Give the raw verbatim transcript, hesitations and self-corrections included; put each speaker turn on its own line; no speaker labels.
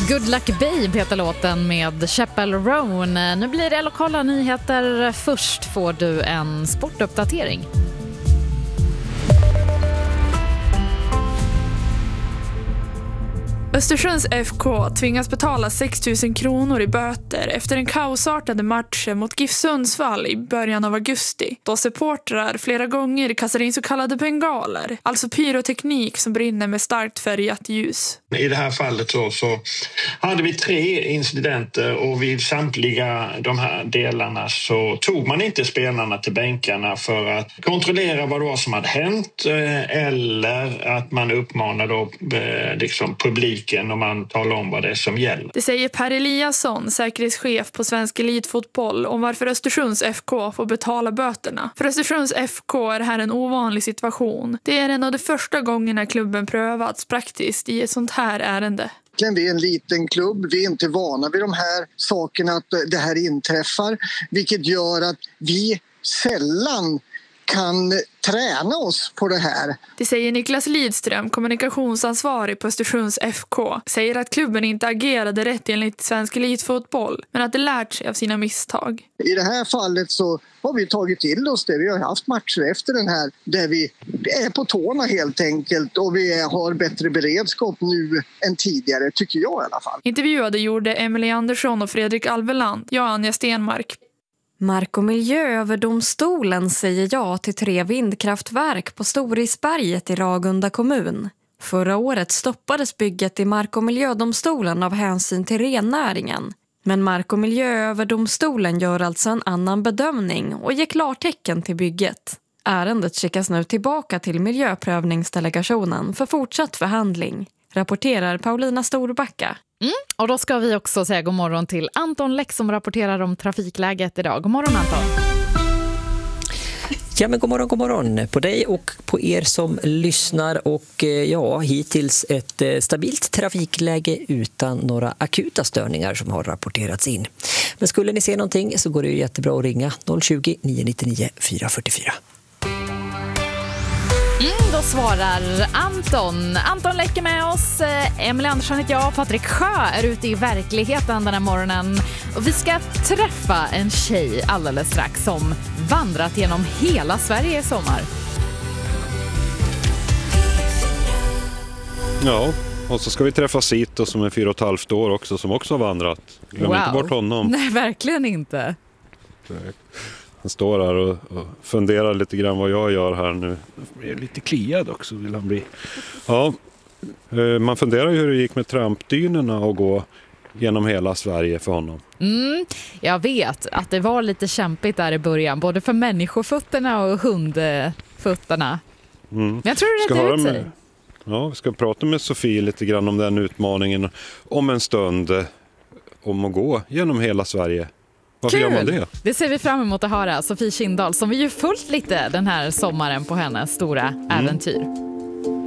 Good Luck Babe heter låten med Chappell Roan. Nu blir det lokala nyheter. Först får du en sportuppdatering.
Östersunds F K tvingas betala sex tusen kronor i böter efter en kaosartade match mot GIF Sundsvall i början av augusti. Då supportrar flera gånger kastade in så kallade bengaler, alltså pyroteknik som brinner med starkt färgat ljus.
I det här fallet så, så hade vi tre incidenter och vid samtliga de här delarna så tog man inte spelarna till bänkarna för att kontrollera vad det var som hade hänt eller att man uppmanade då, liksom, publiken och man talar om vad det är som gäller.
Det säger Per Eliasson, säkerhetschef på Svensk Elitfotboll, om varför Östersunds F K får betala böterna. För Östersunds F K är det här en ovanlig situation. Det är en av de första gångerna klubben prövats praktiskt i ett sånt här ärende.
Vi är en liten klubb, vi är inte vana vid de här sakerna att det här inträffar, vilket gör att vi sällan kan träna oss på det här.
Det säger Niklas Lidström, kommunikationsansvarig på Östersunds F K. Säger att klubben inte agerade rätt enligt Svensk Elitfotboll, men att det lärt sig av sina misstag.
I det här fallet så har vi tagit till oss det. Vi har haft matcher efter den här där vi är på tårna helt enkelt och vi har bättre beredskap nu än tidigare, tycker jag i alla fall.
Intervjuade gjorde Emily Andersson och Fredrik Alveland. Jag är Anja Stenmark.
Mark- och miljööverdomstolen säger ja till tre vindkraftverk på Storisberget i Ragunda kommun. Förra året stoppades bygget i Mark- och miljödomstolen av hänsyn till rennäringen. Men Mark- och miljööverdomstolen gör alltså en annan bedömning och ger klartecken till bygget. Ärendet skickas nu tillbaka till miljöprövningsdelegationen för fortsatt förhandling, rapporterar Paulina Storbacka.
Mm. Och då ska vi också säga god morgon till Anton Läck som rapporterar om trafikläget idag. God morgon Anton.
Ja, men god morgon, god morgon på dig och på er som lyssnar och ja, hittills ett stabilt trafikläge utan några akuta störningar som har rapporterats in. Men skulle ni se någonting så går det ju jättebra att ringa noll tjugo, nio nio nio, fyra fyra fyra.
Mm, då svarar Anton. Anton Läcker med oss. Emily Andersson heter jag. Patrik Sjö är ute i verkligheten den här morgonen. Och vi ska träffa en tjej alldeles strax som vandrat genom hela Sverige i sommar.
Ja, och så ska vi träffa Sito som är fyra och ett halvt år också, som också har vandrat. Glöm
wow.
inte bort honom.
Nej, verkligen inte.
Han står här och, och funderar lite grann vad jag gör här nu. Jag är lite kliad också, vill han bli. Ja, man funderar ju hur det gick med trampdynorna och gå genom hela Sverige för honom.
Mm, jag vet att det var lite kämpigt där i början, både för människofötterna och hundfötterna. Mm. Men jag tror det rätt ut sig.
Ja, vi ska prata med Sofie lite grann om den utmaningen om en stund, om att gå genom hela Sverige. Varför
Kul.
Gör man det?
Det ser vi fram emot att höra. Sofie Kindahl som vi ju följt lite den här sommaren på hennes stora mm. äventyr.